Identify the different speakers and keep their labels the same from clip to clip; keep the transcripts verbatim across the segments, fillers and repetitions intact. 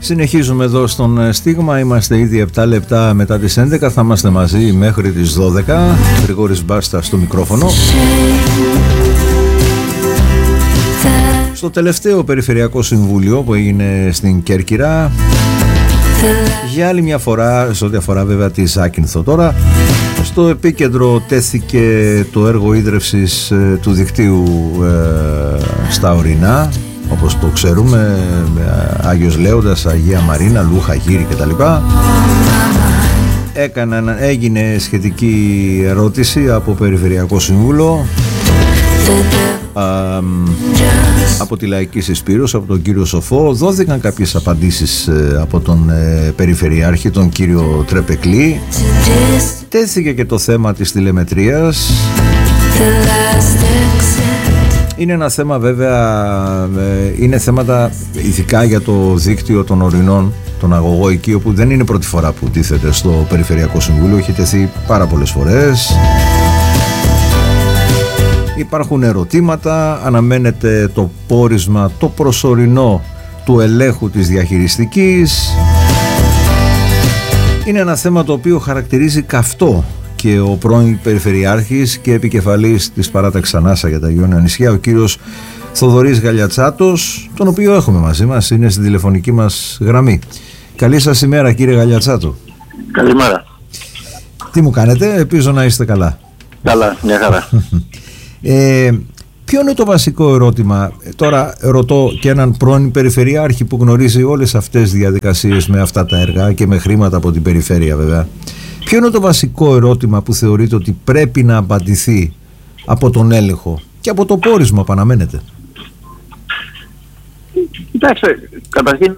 Speaker 1: Συνεχίζουμε εδώ στον Στίγμα. Είμαστε ήδη επτά λεπτά μετά τις έντεκα. Θα είμαστε μαζί μέχρι τις δώδεκα. Γρηγόρης Μπάστα στο μικρόφωνο. Στο τελευταίο Περιφερειακό Συμβούλιο που έγινε στην Κέρκυρα, για άλλη μια φορά, σε ό,τι αφορά βέβαια τη Ζάκυνθο τώρα, στο επίκεντρο τέθηκε το έργο ίδρευσης ε, του δικτύου ε, στα Ορεινά, όπως το ξέρουμε, Άγιος Λέοντας, Αγία Μαρίνα, Λούχα, Γύρι κτλ. Έκαναν, έγινε σχετική ερώτηση από Περιφερειακό Σύμβουλο, α, από τη Λαϊκή Συσπήρωση, από τον κύριο Σοφό. Δόθηκαν κάποιες απαντήσεις από τον ε, Περιφερειάρχη, τον κύριο Τρεπεκλή. Τέθηκε και το θέμα της τηλεμετρίας. Είναι ένα θέμα βέβαια, ε, είναι θέματα ειδικά για το δίκτυο των ορεινών, τον αγωγό εκεί, όπου δεν είναι πρώτη φορά που τίθεται στο Περιφερειακό Συμβούλιο, έχει τεθεί πάρα πολλές φορές. Υπάρχουν ερωτήματα, αναμένεται το πόρισμα το προσωρινό του ελέγχου της διαχειριστικής. Είναι ένα θέμα το οποίο χαρακτηρίζει καυτό και ο πρώην Περιφερειάρχης και επικεφαλής της παράταξης Ανάσα για τα Ιόνια νησιά, ο κύριος Θοδωρής Γαλιατσάτος, τον οποίο έχουμε μαζί μας, είναι στην τηλεφωνική μας γραμμή. Καλή σας ημέρα, κύριε Γαλιατσάτο.
Speaker 2: Καλημέρα.
Speaker 1: Τι μου κάνετε, ελπίζω να είστε καλά.
Speaker 2: Καλά, μια χαρά.
Speaker 1: ε, ποιο είναι το βασικό ερώτημα? Τώρα ρωτώ και έναν πρώην Περιφερειάρχη που γνωρίζει όλες αυτές τις διαδικασίες με αυτά τα έργα και με χρήματα από την περιφέρεια βέβαια. Ποιο είναι το βασικό ερώτημα που θεωρείτε ότι πρέπει να απαντηθεί από τον έλεγχο και από το πόρισμα που αναμένεται?
Speaker 2: Κοιτάξτε, καταρχήν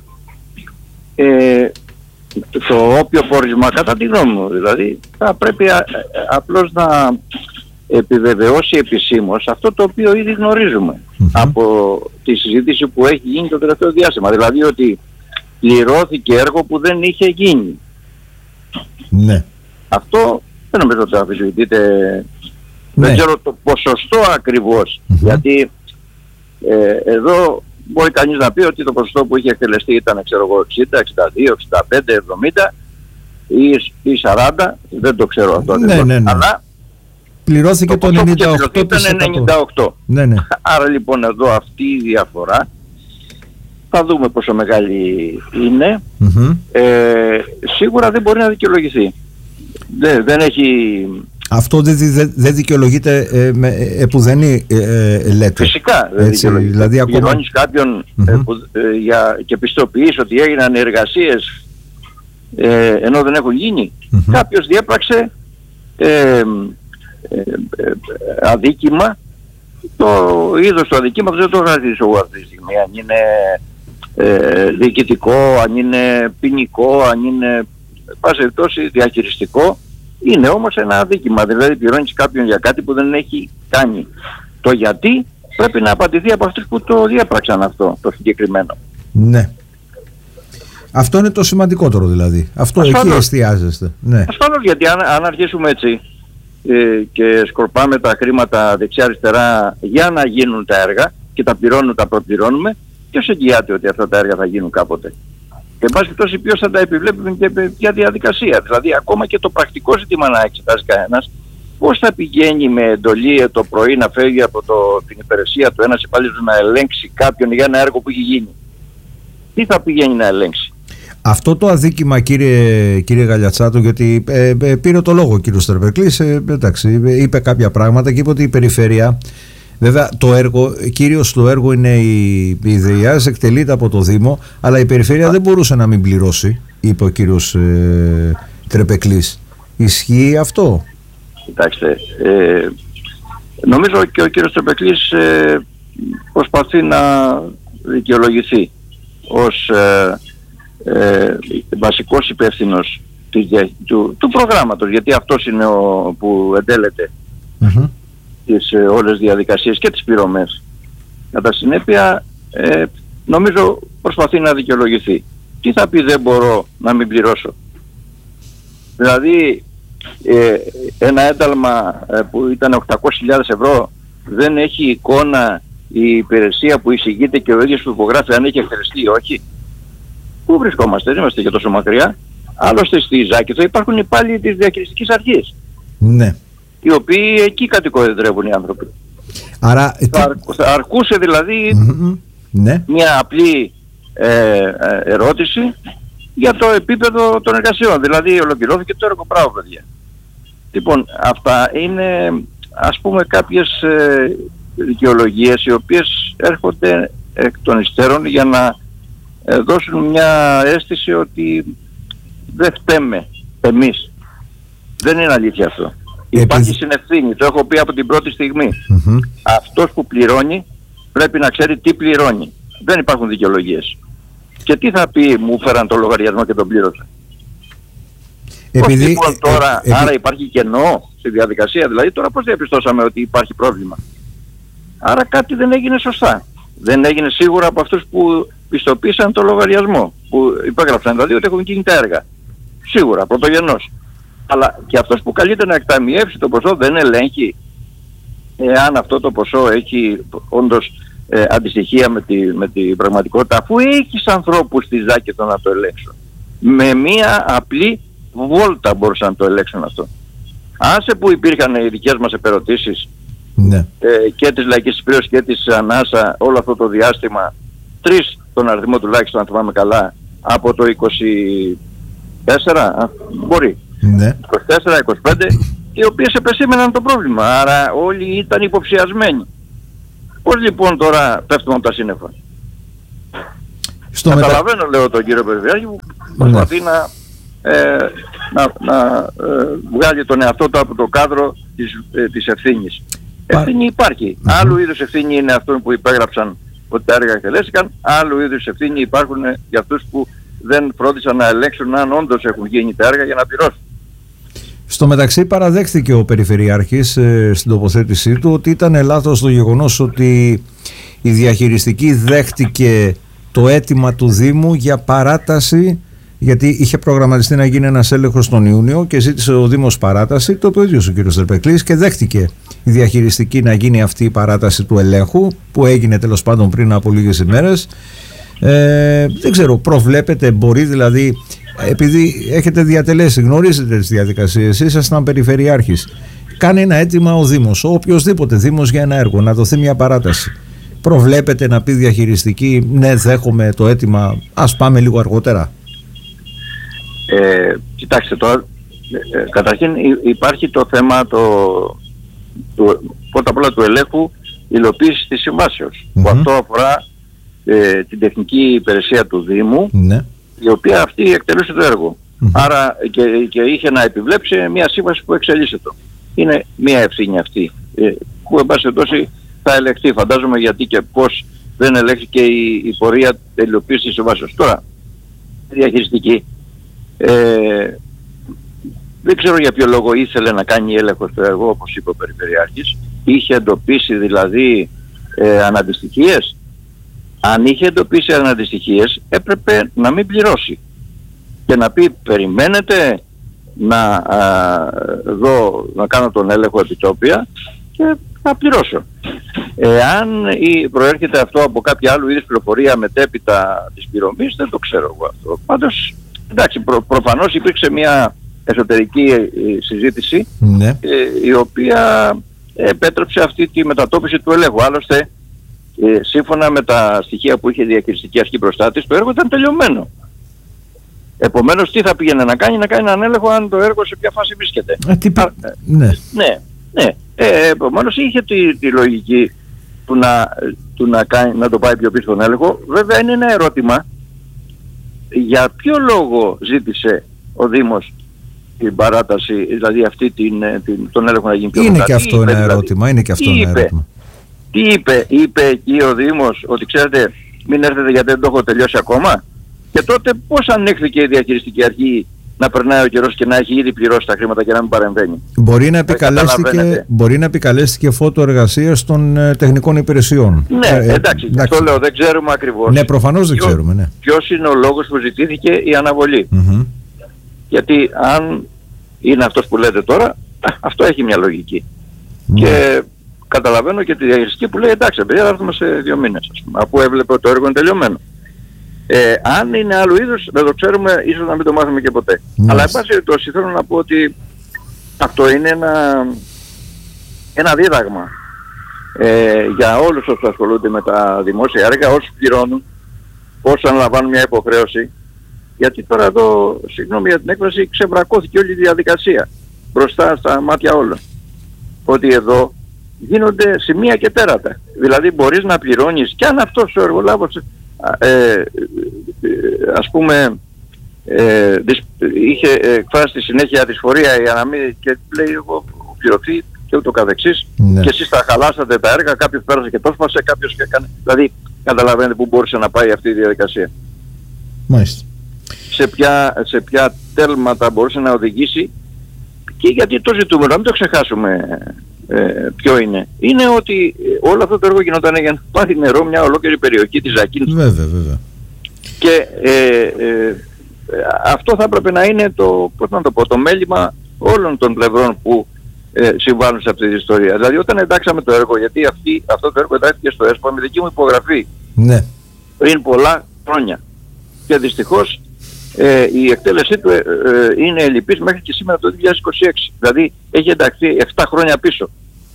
Speaker 2: ε, το όποιο πόρισμα, κατά τη γνώμη μου δηλαδή, θα πρέπει α, απλώς να επιβεβαιώσει επισήμως αυτό το οποίο ήδη γνωρίζουμε mm-hmm. από τη συζήτηση που έχει γίνει το τελευταίο διάστημα. Δηλαδή ότι πληρώθηκε έργο που δεν είχε γίνει.
Speaker 1: Ναι.
Speaker 2: Αυτό δεν νομίζω ότι θα αμφισβητείτε. Ναι. Δεν ξέρω το ποσοστό ακριβώς. Mm-hmm. Γιατί ε, εδώ μπορεί κανείς να πει ότι το ποσοστό που είχε εκτελεστεί ήταν ξέρω εγώ εξήντα, εξήντα δύο, εξήντα πέντε, εβδομήντα ή, ή σαράντα. Δεν το ξέρω αυτό.
Speaker 1: Ναι, ναι, ναι.
Speaker 2: Αλλά
Speaker 1: πληρώθηκε το, το ενενήντα οκτώ τοις εκατό.
Speaker 2: Ήταν ενενήντα οκτώ.
Speaker 1: Ναι, ναι.
Speaker 2: Άρα λοιπόν εδώ αυτή η διαφορά θα δούμε πόσο μεγάλη είναι. Mm-hmm. Ε, σίγουρα δεν μπορεί να δικαιολογηθεί. Δεν, δεν έχει... Αυτό δεν δε, δε δικαιολογείται ε, με επουδενή ε, ε, λέτε. Φυσικά δεν δικαιολογείται. Δηλαδή ακόμα... Πληρώνεις κάποιον mm-hmm. ε, που, ε, για, και πιστοποιείς ότι έγιναν εργασίες ε, ενώ δεν έχουν γίνει. Mm-hmm. Κάποιος διέπραξε ε, ε, ε, αδίκημα. Το είδος του αδικήματος δεν το γραφίζω εγώ αυτή τη στιγμή. Αν είναι ε, διοικητικό, αν είναι ποινικό, αν είναι πάση περιπτώσει διαχειριστικό. Είναι όμως ένα αδίκημα. Δηλαδή πληρώνεις κάποιον για κάτι που δεν έχει κάνει. Το γιατί πρέπει να απαντηθεί από αυτούς που το διέπραξαν αυτό το συγκεκριμένο.
Speaker 1: Ναι. Αυτό είναι το σημαντικότερο δηλαδή. Αυτό ασφαλώς, εκεί εστιάζεστε. Ναι.
Speaker 2: Ασφαλώς, γιατί αν, αν αρχίσουμε έτσι ε, και σκορπάμε τα χρήματα δεξιά-αριστερά για να γίνουν τα έργα και τα πληρώνουν, τα προπληρώνουμε, ποιος εγγυάται ότι αυτά τα έργα θα γίνουν κάποτε? Και εν πάση περιπτώσει ποιος θα τα επιβλέπει και ποια διαδικασία? Δηλαδή ακόμα και το πρακτικό ζήτημα να εξετάζει κανένας, πώς θα πηγαίνει με εντολή το πρωί να φεύγει από το, την υπηρεσία του ένας υπάλληλος να ελέγξει κάποιον για ένα έργο που έχει γίνει? Τι θα πηγαίνει να ελέγξει?
Speaker 1: Αυτό το αδίκημα, κύριε, κύριε Γαλιατσάτο, γιατί ε, ε, πήρε το λόγο ο κύριος Τρεπεκλής, ε, εντάξει, είπε κάποια πράγματα και είπε ότι η περιφέρεια, βέβαια το έργο, κυρίως το έργο είναι η, η ΔΕΙΑΣ, εκτελείται από το Δήμο, αλλά η περιφέρεια Α. δεν μπορούσε να μην πληρώσει, είπε ο κύριος ε, Τρεπεκλής. Ισχύει αυτό?
Speaker 2: Κοιτάξτε, ε, νομίζω και ο κύριος Τρεπεκλής ε, προσπαθεί να δικαιολογηθεί ως ε, ε, βασικός υπεύθυνος του, του, του προγράμματος, γιατί αυτός είναι ο που εντέλεται mm-hmm. τις ε, όλες τις διαδικασίες και τις πληρωμές. Κατά συνέπεια ε, νομίζω προσπαθεί να δικαιολογηθεί. Τι θα πει δεν μπορώ να μην πληρώσω? Δηλαδή ε, ένα ένταλμα ε, που ήταν οκτακόσιες χιλιάδες ευρώ, δεν έχει εικόνα η υπηρεσία που εισηγείται και ο ίδιος που υπογράφει αν έχει εκτελεστεί ή όχι? Πού βρισκόμαστε, δεν είμαστε και τόσο μακριά. Άλλωστε στη Ζάκηθο υπάρχουν υπάλληλοι της διαχειριστικής αρχής.
Speaker 1: Ναι.
Speaker 2: Οι οποίοι εκεί κατοικοδρεύουν οι άνθρωποι.
Speaker 1: Άρα,
Speaker 2: θα, αρ, θα αρκούσε δηλαδή
Speaker 1: mm-hmm. ναι.
Speaker 2: μια απλή ε, ε, ερώτηση για το επίπεδο των εργασιών. Δηλαδή ολοκληρώθηκε το έργο, μπράβο παιδιά. Λοιπόν, αυτά είναι ας πούμε κάποιες ε, δικαιολογίες οι οποίες έρχονται εκ των υστέρων για να ε, δώσουν μια αίσθηση ότι δεν φταίμε εμείς. Δεν είναι αλήθεια αυτό. Επειδή... Υπάρχει συνευθύνη, το έχω πει από την πρώτη στιγμή.
Speaker 1: Mm-hmm.
Speaker 2: Αυτός που πληρώνει πρέπει να ξέρει τι πληρώνει. Δεν υπάρχουν δικαιολογίες. Και τι θα πει, μου φέραν το λογαριασμό και τον πλήρωσα. Επειδή... Πώς λοιπόν τώρα, ε, ε, άρα υπάρχει κενό στη διαδικασία, δηλαδή τώρα πώς διαπιστώσαμε ότι υπάρχει πρόβλημα. Άρα κάτι δεν έγινε σωστά. Δεν έγινε σίγουρα από αυτούς που πιστοποίησαν το λογαριασμό, που υπέγραψαν δηλαδή ότι έχουν γίνει τα έργα. Σίγουρα, πρωτογενώς. Αλλά και αυτός που καλείται να εκταμιεύσει το ποσό δεν ελέγχει εάν αυτό το ποσό έχει όντως ε, αντιστοιχεία με, τη, με την πραγματικότητα, αφού έχεις ανθρώπους στη Ζάκηθο να το ελέγξουν. Με μία απλή βόλτα μπορούσαν να το ελέγξουν αυτό. Άσε που υπήρχαν οι δικές μας επερωτήσεις, ναι. ε, και της Λαϊκής Κυπρέως και της ΑΝΑΣΑ όλο αυτό το διάστημα, τρεις τον αριθμό τουλάχιστον αν θυμάμαι καλά, από το είκοσι τέσσερα, μπορεί, ναι. είκοσι τέσσερα είκοσι πέντε, οι οποίες επεσήμεναν το πρόβλημα, άρα όλοι ήταν υποψιασμένοι. Πώς λοιπόν τώρα πέφτουμε από τα σύννεφα? Στο Καταλαβαίνω μετα... λέω τον κύριο Περιφερειάρχη που προσπαθεί ναι. να, ε, να, να ε, βγάλει τον εαυτό του από το κάδρο της, ε, της ευθύνης. Πα... Ευθύνη υπάρχει. Mm-hmm. Άλλου είδους ευθύνη είναι αυτών που υπέγραψαν ότι τα έργα εκτελέστηκαν, άλλου είδους ευθύνη υπάρχουν για αυτούς που δεν φρόντισαν να ελέγξουν αν όντως έχουν γίνει τα έργα για να πληρώσουν.
Speaker 1: Στο μεταξύ παραδέχθηκε ο Περιφερειάρχης ε, στην τοποθέτησή του ότι ήταν λάθος το γεγονός ότι η διαχειριστική δέχτηκε το αίτημα του Δήμου για παράταση, γιατί είχε προγραμματιστεί να γίνει ένας έλεγχος τον Ιούνιο και ζήτησε ο Δήμος παράταση, το είπε ο ίδιος ο κ. Τερπεκλής, και δέχτηκε η διαχειριστική να γίνει αυτή η παράταση του ελέγχου που έγινε τέλος πάντων πριν από λίγες ημέρες. Ε, δεν ξέρω, προβλέπετε, μπορεί δηλαδή, επειδή έχετε διατελέσει, γνωρίζετε τις διαδικασίες, ήσασταν περιφερειάρχης, κάνει ένα αίτημα ο Δήμος, ο οποιοσδήποτε Δήμος για ένα έργο, να δοθεί μια παράταση. Προβλέπετε να πει διαχειριστική, ναι, δέχομαι το αίτημα, ας πάμε λίγο αργότερα?
Speaker 2: Ε, κοιτάξτε τώρα, ε, καταρχήν υπάρχει το θέμα το, το, πρώτα απ' όλα του ελέγχου υλοποίησης της συμβάσεως, mm-hmm. που αυτό αφορά ε, την τεχνική υπηρεσία του Δήμου, mm-hmm. η οποία αυτή εκτελούσε το έργο. Mm-hmm. Άρα και, και είχε να επιβλέψει μια σύμβαση που εξελίσσεται. Είναι μια ευθύνη αυτή, ε, που εν πάση περιπτώσει θα ελεγχθεί. Φαντάζομαι γιατί και πώς δεν ελέγχθηκε η, η πορεία υλοποίησης της συμβάσεως. Τώρα, διαχειριστική. Ε, δεν ξέρω για ποιο λόγο ήθελε να κάνει έλεγχο στο έργο, όπως είπε ο Περιφερειάρχης. Είχε εντοπίσει δηλαδή ε, αναντιστοιχίες. Αν είχε εντοπίσει αναντιστοιχίες, έπρεπε να μην πληρώσει και να πει περιμένετε να α, δω, να κάνω τον έλεγχο επιτόπια και να πληρώσω. Εάν ή προέρχεται αυτό από κάποια άλλου είδους πληροφορία μετέπειτα της πληρωμής, δεν το ξέρω εγώ αυτό. Πάντως, εντάξει, προ, προφανώς υπήρξε μια εσωτερική ε, συζήτηση, ναι. ε, η οποία επέτρεψε αυτή τη μετατόπιση του ελέγχου. Άλλωστε, ε, σύμφωνα με τα στοιχεία που είχε η διαχειριστική αρχή μπροστά της, το έργο ήταν τελειωμένο. Επομένως, τι θα πήγαινε να κάνει? Να κάνει έναν έλεγχο αν το έργο σε ποια φάση βρίσκεται.
Speaker 1: Ε, τι... Α, ναι.
Speaker 2: ναι, ναι. Ε, επομένως, είχε τη, τη λογική του, να, του να, κάνει, να το πάει πιο πίσω στον έλεγχο. Βέβαια, είναι ένα ερώτημα για ποιο λόγο ζήτησε ο Δήμος την παράταση, δηλαδή αυτή την, την, τον έλεγχο να γίνει πιο
Speaker 1: είναι
Speaker 2: μετά.
Speaker 1: Και αυτό
Speaker 2: είπε,
Speaker 1: ένα
Speaker 2: δηλαδή,
Speaker 1: ερώτημα, είναι και αυτό ένα
Speaker 2: είπε,
Speaker 1: ερώτημα.
Speaker 2: Τι είπε, είπε εκεί ο Δήμος ότι ξέρετε μην έρθετε γιατί δεν το έχω τελειώσει ακόμα? Και τότε πώς ανέχθηκε η διαχειριστική αρχή να περνάει ο καιρός και να έχει ήδη πληρώσει τα χρήματα και να μην παρεμβαίνει?
Speaker 1: Μπορεί να επικαλέστηκε, μπορεί να επικαλέστηκε φώτο εργασίας των ε, τεχνικών υπηρεσιών.
Speaker 2: Ναι, ε, εντάξει, εντάξει, το λέω, δεν ξέρουμε ακριβώς.
Speaker 1: Ναι, προφανώς δεν Ποιο, ξέρουμε. Ναι.
Speaker 2: Ποιος είναι ο λόγος που ζητήθηκε η αναβολή? Mm-hmm. Γιατί αν είναι αυτός που λέτε τώρα, αυτό έχει μια λογική. Mm. Και καταλαβαίνω και τη διαχειριστική που λέει εντάξει, παιδιά, θα έρθουμε σε δύο μήνες, ας πούμε, αφού έβλεπε ότι το έργο είναι τελειωμένο. Ε, αν είναι άλλου είδους δεν το ξέρουμε, ίσως να μην το μάθουμε και ποτέ. Mm. Αλλά εν πάση περιπτώσει θέλω να πω ότι αυτό είναι ένα, ένα δίδαγμα ε, για όλους όσους ασχολούνται με τα δημόσια έργα, όσους πληρώνουν, όσους αναλαμβάνουν μια υποχρέωση. Γιατί τώρα εδώ, συγγνώμη για την έκφραση, ξεβρακώθηκε όλη η διαδικασία μπροστά στα μάτια όλων. Ότι εδώ γίνονται σημεία και τέρατα. Δηλαδή μπορείς να πληρώνεις κι αν αυτός ο εργολάβος ε, ε, ας πούμε ε, δυσ, είχε εκφράσει στη συνέχεια δυσφορία για να μην, και λέει εγώ πληρωθεί και ούτω καθεξής, ναι. Και εσείς τα χαλάσατε τα έργα, κάποιος πέρασε και το σπάσε, κάποιος και έκανε. Δηλαδή καταλαβαίνετε που μπορούσε να πάει αυτή η διαδικασία.
Speaker 1: Μάλιστα.
Speaker 2: Σε ποια, σε ποια τέλματα μπορούσε να οδηγήσει, και γιατί το ζητούμενο, μην το ξεχάσουμε ε, ποιο είναι. Είναι ότι όλο αυτό το έργο γινόταν για να πάρει νερό μια ολόκληρη περιοχή της Ζακίνθου.
Speaker 1: Βέβαια, βέβαια.
Speaker 2: Και ε, ε, αυτό θα έπρεπε να είναι το, πώς να το πω, το μέλημα όλων των πλευρών που ε, συμβάλλουν σε αυτή την ιστορία. Δηλαδή όταν εντάξαμε το έργο, γιατί αυτή, αυτό το έργο εντάχθηκε στο ΕΣΠΟ με δική μου υπογραφή, ναι, πριν πολλά χρόνια. Και δυστυχώς ε, η εκτέλεσή του ε, ε, είναι ελλειπής μέχρι και σήμερα το δύο χιλιάδες είκοσι έξι. Δηλαδή έχει ενταχθεί επτά χρόνια πίσω.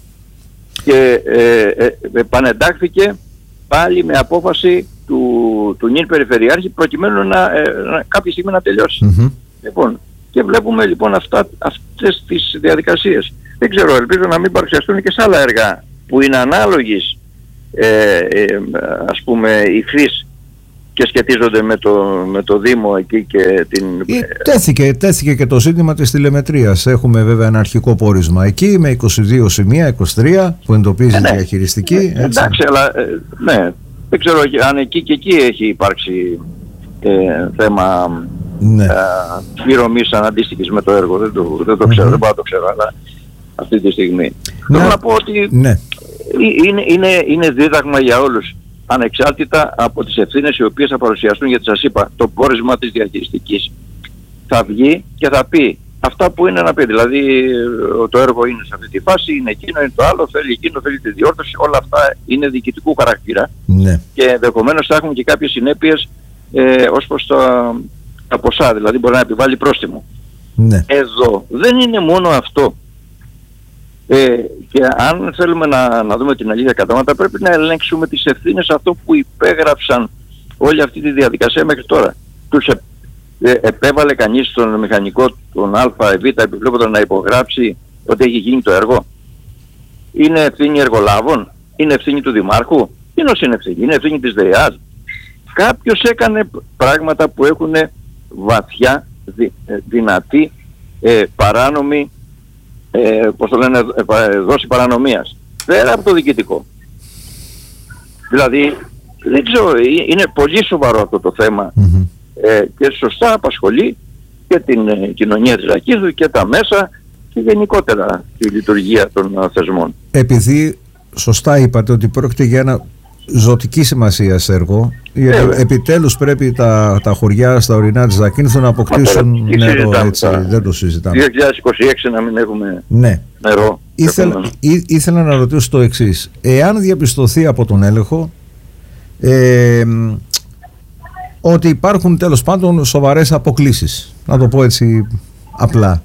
Speaker 2: Και ε, ε, επανεντάχθηκε πάλι με απόφαση του, του νυν Περιφερειάρχη προκειμένου να, ε, να κάποια στιγμή να τελειώσει. Mm-hmm. Λοιπόν, και βλέπουμε λοιπόν αυτά, αυτές τις διαδικασίες. Δεν ξέρω, ελπίζω να μην παρουσιαστούν και σε άλλα έργα που είναι ανάλογης ε, ε, ας πούμε ηχθής και σχετίζονται με το, με το Δήμο εκεί και την...
Speaker 1: Τέθηκε, τέθηκε και το ζήτημα της τηλεμετρίας. Έχουμε βέβαια ένα αρχικό πόρισμα εκεί με είκοσι δύο σημεία, είκοσι τρία που εντοπίζει ε, ναι. διαχειριστική.
Speaker 2: Ε, εντάξει, αλλά ε, ναι, δεν ξέρω αν εκεί και εκεί έχει υπάρξει ε, θέμα ναι. ε, πληρωμής αναντίστοιχης με το έργο. Δεν το, δεν το ξέρω, mm-hmm. δεν πάω να το ξέρω, αλλά αυτή τη στιγμή. Ναι. Θέλω να πω ότι ναι. είναι, είναι, είναι δίδαγμα για όλους, ανεξάρτητα από τις ευθύνες οι οποίες θα παρουσιαστούν, γιατί σας είπα, το πόρισμα της διαχειριστικής θα βγει και θα πει αυτά που είναι να πει. Δηλαδή το έργο είναι σε αυτή τη φάση, είναι εκείνο, είναι το άλλο, θέλει εκείνο, θέλει τη διόρθωση, όλα αυτά είναι διοικητικού χαρακτήρα. Ναι. Και ενδεχομένως θα έχουν και κάποιες συνέπειες ε, ως προς τα, τα ποσά, δηλαδή μπορεί να επιβάλλει πρόστιμο. Ναι. Εδώ δεν είναι μόνο αυτό. Ε, και αν θέλουμε να, να δούμε την αλήθεια κατάματα, πρέπει να ελέγξουμε τις ευθύνες αυτών που υπέγραψαν όλη αυτή τη διαδικασία μέχρι τώρα. Τους ε, ε, επέβαλε κανείς τον μηχανικό, τον Α, Β, επιβλέποντα να υπογράψει ότι έχει γίνει το έργο. Είναι ευθύνη εργολάβων, είναι ευθύνη του Δημάρχου, είναι ως είναι ευθύνη, είναι ευθύνη της ΔΕΑΣ. Κάποιος έκανε πράγματα που έχουν βαθιά, δυ, δυνατή, ε, παράνομη, Ε, πώς το λένε, ε, δόση παρανομίας. Πέρα από το διοικητικό. Δηλαδή, δεν ξέρω, είναι πολύ σοβαρό αυτό το θέμα mm-hmm. ε, και σωστά απασχολεί και την ε, κοινωνία της Ζακίνθου και τα μέσα και γενικότερα τη λειτουργία των ε, θεσμών. Επειδή
Speaker 1: σωστά είπατε ότι πρόκειται για ένα ζωτική σημασία έργο, ε, επιτέλους πρέπει τα, τα χωριά στα ορεινά της Ζακίνθου να αποκτήσουν Μα, νερό, έτσι, τα, δεν το συζητάμε.
Speaker 2: δύο χιλιάδες είκοσι έξι να μην έχουμε
Speaker 1: ναι.
Speaker 2: νερό.
Speaker 1: Ήθελα, ή, ήθελα να ρωτήσω το εξής. Εάν διαπιστωθεί από τον έλεγχο ε, ότι υπάρχουν τέλος πάντων σοβαρές αποκλίσεις, να το πω έτσι απλά,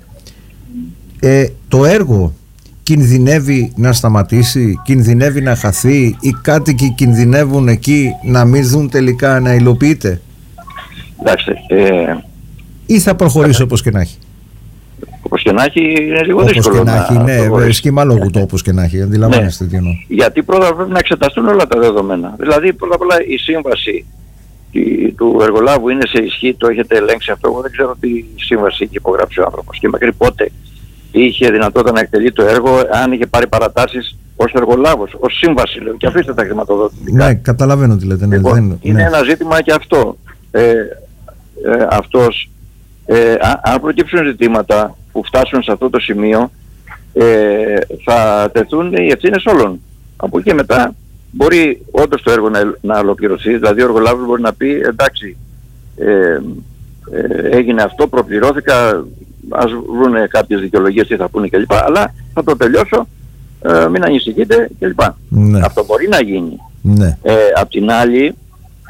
Speaker 1: ε, το έργο κινδυνεύει να σταματήσει, κινδυνεύει να χαθεί, οι κάτοικοι κινδυνεύουν εκεί να μην δουν τελικά να υλοποιείται?
Speaker 2: Εντάξει, ε,
Speaker 1: ή θα προχωρήσει ε, όπως και να έχει?
Speaker 2: Όπως και να έχει είναι λίγο
Speaker 1: όπως
Speaker 2: δύσκολο.
Speaker 1: Όπως και να έχει, ναι, σχήμα λόγου το όπως και να έχει, αντιλαμβάνεστε τι εννοώ.
Speaker 2: Γιατί πρώτα πρέπει να εξεταστούν όλα τα δεδομένα. Δηλαδή πρώτα απ' όλα η σύμβαση του εργολάβου είναι σε ισχύ, το έχετε ελέγξει αυτό? Εγώ δεν ξέρω τι σύμβαση έχει υπογράψει ο άνθρωπος και μέχρι πότε είχε δυνατότητα να εκτελεί το έργο, αν είχε πάρει παρατάσεις ως εργολάβος, ως σύμβαση, λέω, και αφήστε τα χρηματοδοτικά.
Speaker 1: Ναι, καταλαβαίνω τι λέτε. Ναι,
Speaker 2: λοιπόν,
Speaker 1: δεν,
Speaker 2: είναι
Speaker 1: ναι.
Speaker 2: ένα ζήτημα και αυτό. Ε, ε, αυτός, ε, αν προκύψουν ζητήματα που φτάσουν σε αυτό το σημείο, ε, θα τεθούν οι ευθύνες όλων. Από εκεί μετά μπορεί όντως το έργο να, να ολοκληρωθεί, δηλαδή ο εργολάβος μπορεί να πει εντάξει, ε, ε, έγινε αυτό, προπληρώθηκα, ας βρουν κάποιες δικαιολογίες τι θα πούνε κλπ. Αλλά θα το τελειώσω, ε, μην ανησυχείτε κλπ. Ναι. Αυτό μπορεί να γίνει. Ναι. Ε, απ' την άλλη,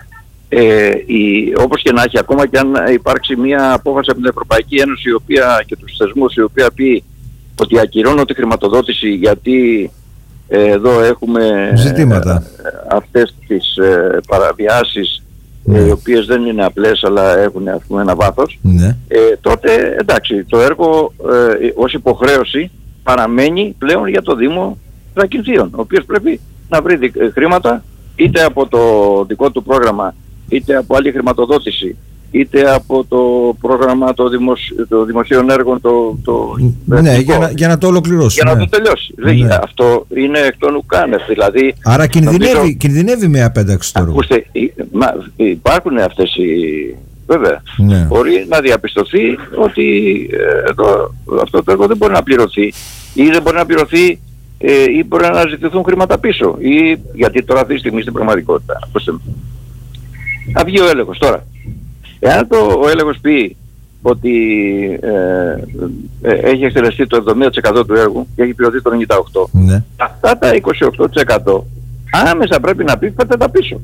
Speaker 2: Ε, η, όπως και να έχει, ακόμα και αν υπάρξει μια απόφαση από την Ευρωπαϊκή Ένωση η οποία, και τους θεσμούς, η οποία πει ότι ακυρώνω τη χρηματοδότηση γιατί ε, εδώ έχουμε
Speaker 1: ζητήματα.
Speaker 2: Ε, αυτές τις ε, παραβιάσεις,
Speaker 1: ναι.
Speaker 2: ε, οι οποίες δεν είναι απλές αλλά έχουν, ας πούμε, ένα βάθος,
Speaker 1: ναι.
Speaker 2: ε, τότε εντάξει, το έργο ε, ως υποχρέωση παραμένει πλέον για το Δήμο Ζακυνθίων, ο οποίος πρέπει να βρει χρήματα είτε από το δικό του πρόγραμμα, είτε από άλλη χρηματοδότηση, είτε από το πρόγραμμα των δημοσ... το δημοσίων έργων, το, το
Speaker 1: ναι, για να, για να το ολοκληρώσει.
Speaker 2: Για
Speaker 1: ναι.
Speaker 2: να το τελειώσει.
Speaker 1: Ναι.
Speaker 2: Αυτό είναι εκ των ουκάνευ. Δηλαδή,
Speaker 1: άρα κινδυνεύει,
Speaker 2: νομίζω...
Speaker 1: κινδυνεύει με απένταξη του έργου.
Speaker 2: Ακούστε, μα, υπάρχουν αυτές οι... Βέβαια,
Speaker 1: ναι.
Speaker 2: μπορεί να διαπιστωθεί ότι ε, εδώ, αυτό το έργο δεν μπορεί να πληρωθεί ή δεν μπορεί να πληρωθεί ε, ή μπορεί να ζητηθούν χρήματα πίσω, ή γιατί τώρα αυτή τη στιγμή στην πραγματικότητα. Ακούστε, θα βγει ο έλεγχος τώρα. Εάν το, ο έλεγχος πει ότι ε, ε, έχει εκτελεστεί το εβδομήντα τοις εκατό του έργου και έχει πληρωθεί το ενενήντα οκτώ τοις εκατό, ναι. Αυτά τα είκοσι οκτώ τοις εκατό άμεσα πρέπει να πει φέρτε τα πίσω.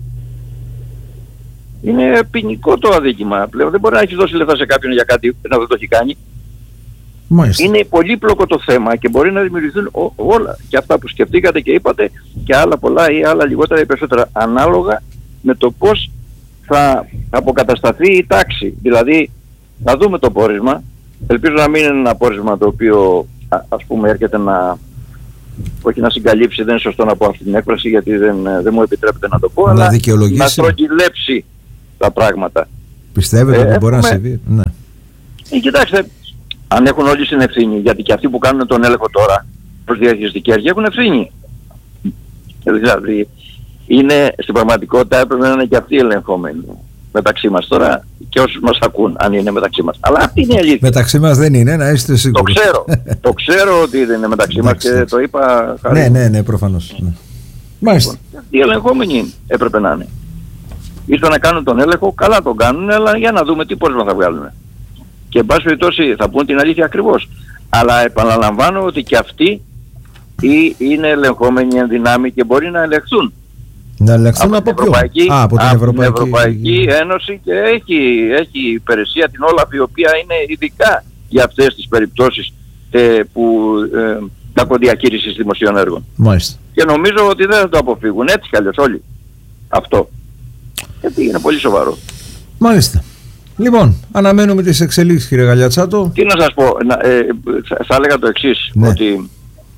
Speaker 2: Είναι ποινικό το αδίκημα πλέον. Δεν μπορεί να έχει δώσει λεφτά σε κάποιον για κάτι να δεν το έχει κάνει.
Speaker 1: Μάλιστα.
Speaker 2: Είναι πολύπλοκο το θέμα και μπορεί να δημιουργηθούν ό, όλα και αυτά που σκεφτήκατε και είπατε και άλλα πολλά ή άλλα λιγότερα ή περισσότερα, ανάλογα με το πώς θα αποκατασταθεί η τάξη. Δηλαδή να δούμε το πόρισμα. Ελπίζω να μην είναι ένα πόρισμα το οποίο α, ας πούμε έρχεται να, όχι να συγκαλύψει, δεν είναι σωστό να πω αυτή την έκφραση γιατί δεν, δεν μου επιτρέπεται να το πω,
Speaker 1: να
Speaker 2: αλλά
Speaker 1: δικαιολογήσει,
Speaker 2: να στρογγυλέψει τα πράγματα.
Speaker 1: Πιστεύετε ότι ε, μπορεί έχουμε... να συμβεί? Ναι.
Speaker 2: Ε, κοιτάξτε, αν έχουν όλοι στην ευθύνη, γιατί και αυτοί που κάνουν τον έλεγχο τώρα προς διαχειριστική αρχή έχουν ευθύνη. Δηλαδή, είναι, στην πραγματικότητα έπρεπε να είναι και αυτοί οι ελεγχόμενοι μεταξύ μας τώρα και όσους μας ακούν, αν είναι μεταξύ μας. Αλλά αυτή είναι η αλήθεια.
Speaker 1: Μεταξύ μας δεν είναι, να είστε σίγουροι.
Speaker 2: Το ξέρω. Το ξέρω ότι δεν είναι μεταξύ μας και το είπα χαρή.
Speaker 1: Ναι, ναι, ναι, προφανώς. Ναι. Μάλιστα.
Speaker 2: Λοιπόν, οι ελεγχόμενοι έπρεπε να είναι. Ήρθαν να κάνουν τον έλεγχο, καλά τον κάνουν, αλλά για να δούμε τι πόρισμα θα βγάλουν. Και εν πάση περιπτώσει θα πούν την αλήθεια ακριβώς. Αλλά επαναλαμβάνω ότι και αυτοί είναι ελεγχόμενοι εν δυνάμει και μπορεί να ελεγχθούν.
Speaker 1: Να ελεγχθούν από,
Speaker 2: από, από,
Speaker 1: Α, από την
Speaker 2: από
Speaker 1: Ευρωπαϊκή...
Speaker 2: την Ευρωπαϊκή Ένωση και έχει, έχει υπηρεσία την Όλαφ, η οποία είναι ειδικά για αυτές τις περιπτώσεις ε, που ε, κακοδιαχείρισης δημοσίων έργων.
Speaker 1: Μάλιστα.
Speaker 2: Και νομίζω ότι δεν θα το αποφύγουν έτσι κι αλλιώς όλοι αυτό. Γιατί είναι πολύ σοβαρό.
Speaker 1: Μάλιστα. Λοιπόν, αναμένουμε τις εξελίξεις, κύριε Γαλιατσάτο.
Speaker 2: Τι να σας πω, να, ε, θα, θα έλεγα το εξής,
Speaker 1: ναι.
Speaker 2: ότι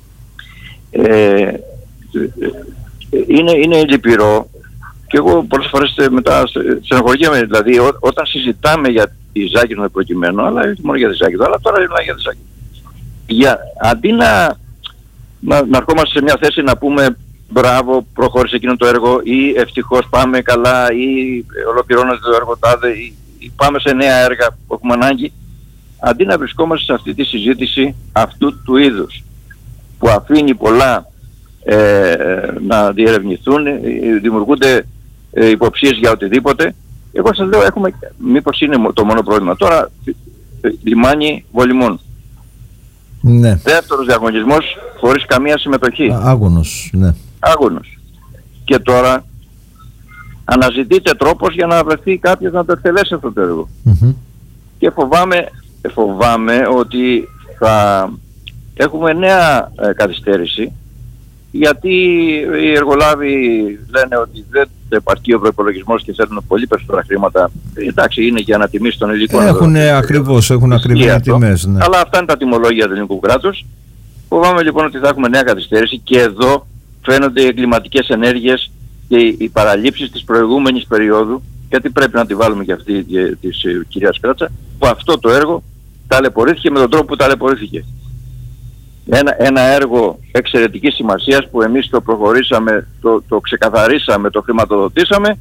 Speaker 2: ε, είναι, είναι λυπηρό και εγώ πολλές φορές μετά στενοχωριέμαι, δηλαδή ό, όταν συζητάμε για τη Ζάκυνθο προκειμένου, αλλά όχι μόνο για τη Ζάκυνθο, αλλά τώρα μιλάμε για τη Ζάκυνθο. Για, αντί να, να, να ερχόμαστε σε μια θέση να πούμε μπράβο, προχώρησε εκείνο το έργο ή ευτυχώς πάμε καλά ή ολοκληρώνεται το έργο τάδε ή, ή πάμε σε νέα έργα που έχουμε ανάγκη, αντί να βρισκόμαστε σε αυτή τη συζήτηση αυτού του είδους που αφήνει πολλά ε, να διερευνηθούν, ε, δημιουργούνται ε, υποψίες για οτιδήποτε. Εγώ σας λέω, έχουμε, μήπως είναι το μόνο πρόβλημα τώρα, ε, λιμάνι Βολιμών.
Speaker 1: Ναι.
Speaker 2: Δεύτερος διαγωνισμός χωρίς καμία συμμετοχή.
Speaker 1: Άγωνος, ναι.
Speaker 2: Άγωνος. Και τώρα αναζητείται τρόπος για να βρεθεί κάποιος να το εκτελέσει αυτό το έργο. Mm-hmm. Και φοβάμαι, φοβάμαι ότι θα έχουμε νέα ε, καθυστέρηση, γιατί οι εργολάβοι λένε ότι δεν επαρκεί ο προϋπολογισμός και θέλουν πολύ περισσότερα χρήματα. Εντάξει, είναι για να τιμήσει τον υλικό.
Speaker 1: Έχουν ακριβώς, έχουν ακριβές τιμές. Ναι.
Speaker 2: Αλλά αυτά είναι τα τιμολόγια του ελληνικού κράτους. Φοβάμαι λοιπόν ότι θα έχουμε νέα καθυστέρηση και εδώ φαίνονται οι εγκληματικές ενέργειες και οι παραλήψεις της προηγούμενης περίοδου, γιατί πρέπει να τη βάλουμε και αυτή της ε, κυρίας Κράτσα, που αυτό το έργο ταλαιπωρήθηκε με τον τρόπο που ταλαιπωρήθηκε. Ένα, ένα έργο εξαιρετικής σημασίας που εμείς το προχωρήσαμε, το, το ξεκαθαρίσαμε, το χρηματοδοτήσαμε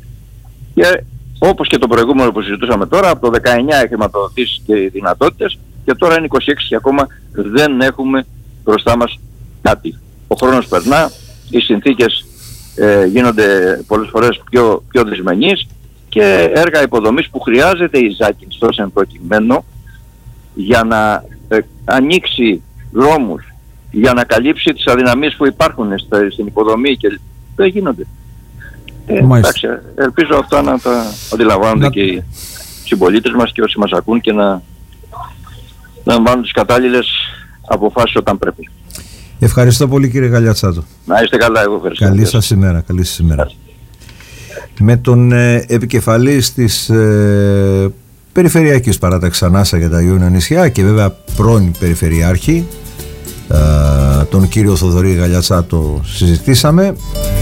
Speaker 2: και όπως και το προηγούμενο που συζητούσαμε τώρα, από το δεκαεννιά οι χρηματοδοτήσεις και οι δυνατότητες και τώρα είναι είκοσι έξι και ακόμα δεν έχουμε μπροστά μας κάτι. Ο χρόνος περνά, οι συνθήκες ε, γίνονται πολλές φορές πιο, πιο δυσμενείς και έργα υποδομής που χρειάζεται η Ζάκυνθο εν προκειμένου για να ε, ανοίξει δρόμους, για να καλύψει τις αδυναμίες που υπάρχουν στην υποδομή και δεν γίνονται. Ε, εντάξει, ελπίζω αυτά να τα αντιλαμβάνονται να... και οι συμπολίτες μας και όσοι μας ακούν και να, να βάλουν τις κατάλληλες αποφάσεις όταν πρέπει.
Speaker 1: Ευχαριστώ πολύ, κύριε Γαλιατσάτο.
Speaker 2: Να είστε καλά, εγώ ευχαριστώ.
Speaker 1: Καλή σας ημέρα, καλή σας ημέρα. Με τον ε, επικεφαλής της ε, Περιφερειακής Παράταξης Ανάσα για τα Ιόνια νησιά και βέβαια πρώην Περιφερειάρχη, ε, τον κύριο Θοδωρή Γαλιατσάτο, συζητήσαμε.